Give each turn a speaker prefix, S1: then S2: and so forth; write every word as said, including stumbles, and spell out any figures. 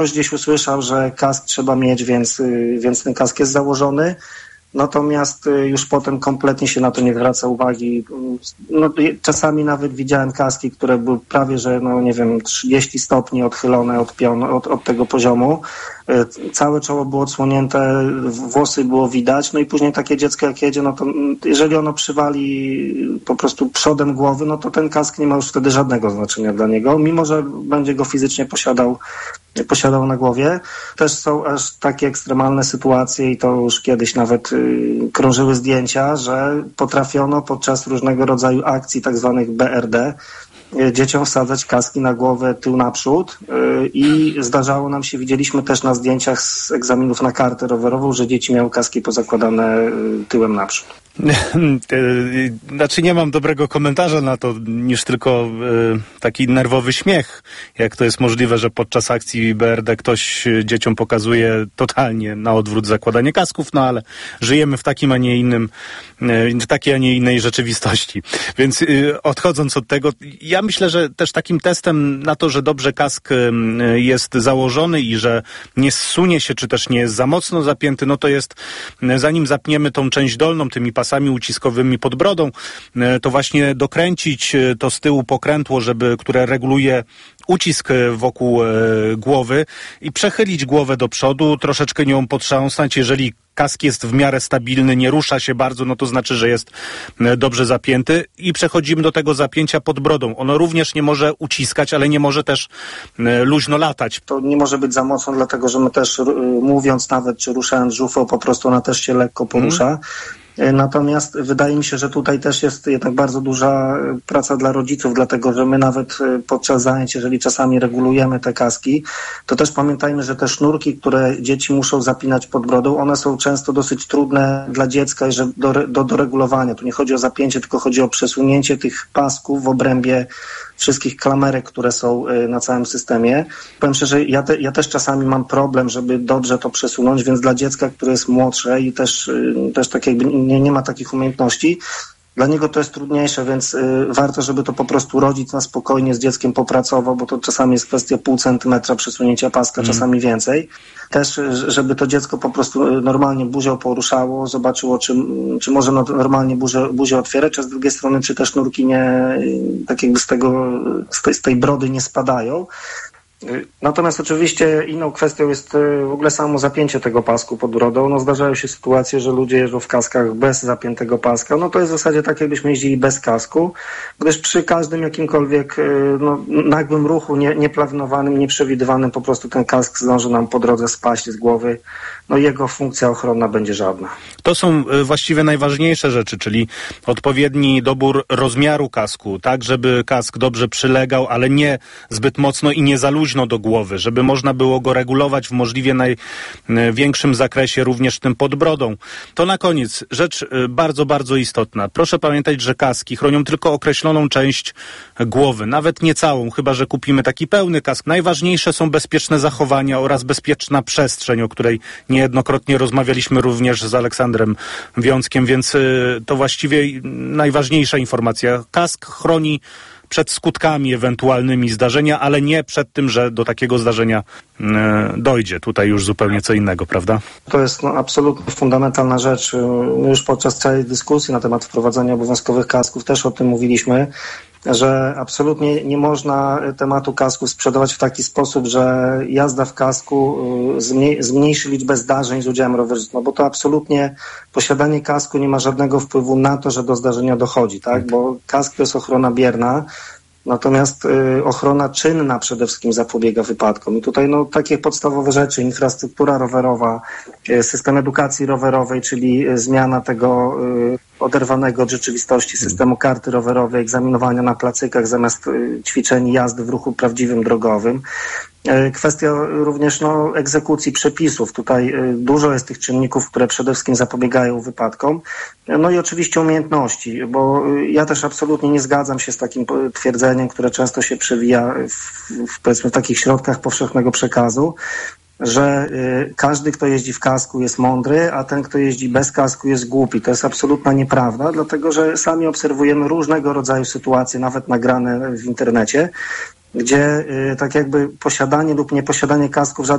S1: Ktoś gdzieś usłyszał, że kask trzeba mieć, więc, więc ten kask jest założony. Natomiast już potem kompletnie się na to nie zwraca uwagi. No, czasami nawet widziałem kaski, które były prawie, że no nie wiem, trzydzieści stopni odchylone od, pion, od, od tego poziomu. Całe czoło było odsłonięte, włosy było widać, no i później takie dziecko jak jedzie, no to jeżeli ono przywali po prostu przodem głowy, no to ten kask nie ma już wtedy żadnego znaczenia dla niego, mimo że będzie go fizycznie posiadał, posiadał na głowie. Też są aż takie ekstremalne sytuacje i to już kiedyś nawet y, krążyły zdjęcia, że potrafiono podczas różnego rodzaju akcji tak zwanych B R D dzieciom wsadzać kaski na głowę tył naprzód i zdarzało nam się, widzieliśmy też na zdjęciach z egzaminów na kartę rowerową, że dzieci miały kaski pozakładane tyłem naprzód.
S2: Znaczy nie mam dobrego komentarza na to, niż tylko taki nerwowy śmiech. Jak to jest możliwe, że podczas akcji B R D ktoś dzieciom pokazuje totalnie na odwrót zakładanie kasków, no ale żyjemy w takim, a nie innym, w takiej, a nie innej rzeczywistości. Więc odchodząc od tego, ja myślę, że też takim testem na to, że dobrze kask jest założony i że nie zsunie się, czy też nie jest za mocno zapięty, no to jest, zanim zapniemy tą część dolną tymi pasami uciskowymi pod brodą, to właśnie dokręcić to z tyłu pokrętło, żeby, które reguluje ucisk wokół e, głowy i przechylić głowę do przodu, troszeczkę nią potrząsnąć. Jeżeli kask jest w miarę stabilny, nie rusza się bardzo, no to znaczy, że jest dobrze zapięty i przechodzimy do tego zapięcia pod brodą. Ono również nie może uciskać, ale nie może też e, luźno latać.
S1: To nie może być za mocno, dlatego że my też y, mówiąc nawet, czy ruszając żufą, po prostu ona też się lekko porusza. Hmm. Natomiast wydaje mi się, że tutaj też jest jednak bardzo duża praca dla rodziców, dlatego że my nawet podczas zajęć, jeżeli czasami regulujemy te kaski, to też pamiętajmy, że te sznurki, które dzieci muszą zapinać pod brodą, one są często dosyć trudne dla dziecka do, do, do regulowania. Tu nie chodzi o zapięcie, tylko chodzi o przesunięcie tych pasków w obrębie wszystkich klamerek, które są na całym systemie. Powiem szczerze, ja, te, ja też czasami mam problem, żeby dobrze to przesunąć, więc dla dziecka, które jest młodsze i też, też tak jakby nie, nie ma takich umiejętności, dla niego to jest trudniejsze, więc y, warto, żeby to po prostu rodzic na spokojnie z dzieckiem popracował, bo to czasami jest kwestia pół centymetra przesunięcia paska, mm. czasami więcej. Też, żeby to dziecko po prostu normalnie buzią poruszało, zobaczyło, czy, czy może normalnie buzię, buzię otwierać, a z drugiej strony, czy te sznurki nie, tak jakby z tego, z tej, z tej brody nie spadają. Natomiast oczywiście inną kwestią jest w ogóle samo zapięcie tego pasku pod brodą. No zdarzają się sytuacje, że ludzie jeżdżą w kaskach bez zapiętego paska. No to jest w zasadzie tak, jakbyśmy jeździli bez kasku, gdyż przy każdym jakimkolwiek no, nagłym ruchu, nie, nieplanowanym, nieprzewidywanym, po prostu ten kask zdąży nam po drodze spaść z głowy. No jego funkcja ochronna będzie żadna.
S2: To są właściwie najważniejsze rzeczy, czyli odpowiedni dobór rozmiaru kasku, tak, żeby kask dobrze przylegał, ale nie zbyt mocno i nie za luźno do głowy, żeby można było go regulować w możliwie największym zakresie, również tym pod brodą. To na koniec rzecz bardzo, bardzo istotna. Proszę pamiętać, że kaski chronią tylko określoną część głowy, nawet nie całą, chyba że kupimy taki pełny kask. Najważniejsze są bezpieczne zachowania oraz bezpieczna przestrzeń, o której niejednokrotnie rozmawialiśmy również z Aleksandrem Wiązkiem, więc to właściwie najważniejsza informacja. Kask chroni przed skutkami ewentualnymi zdarzenia, ale nie przed tym, że do takiego zdarzenia e, dojdzie. Tutaj już zupełnie co innego, prawda?
S1: To jest no, absolutnie fundamentalna rzecz. My już podczas całej dyskusji na temat wprowadzania obowiązkowych kasków też o tym mówiliśmy, że absolutnie nie można tematu kasku sprzedawać w taki sposób, że jazda w kasku zmniejszy liczbę zdarzeń z udziałem rowerzystów, no bo to absolutnie posiadanie kasku nie ma żadnego wpływu na to, że do zdarzenia dochodzi, tak? Bo kask to jest ochrona bierna, natomiast y, ochrona czynna przede wszystkim zapobiega wypadkom. I tutaj no, takie podstawowe rzeczy, infrastruktura rowerowa, y, system edukacji rowerowej, czyli y, zmiana tego y, oderwanego od rzeczywistości systemu karty rowerowej, egzaminowania na placykach zamiast y, ćwiczeń jazdy w ruchu prawdziwym drogowym. Kwestia również no, egzekucji przepisów. Tutaj dużo jest tych czynników, które przede wszystkim zapobiegają wypadkom. No i oczywiście umiejętności, bo ja też absolutnie nie zgadzam się z takim twierdzeniem, które często się przewija w, w, powiedzmy, w takich środkach powszechnego przekazu, że y, każdy, kto jeździ w kasku, jest mądry, a ten, kto jeździ bez kasku, jest głupi. To jest absolutna nieprawda, dlatego że sami obserwujemy różnego rodzaju sytuacje, nawet nagrane w internecie, gdzie tak jakby posiadanie lub nieposiadanie kasków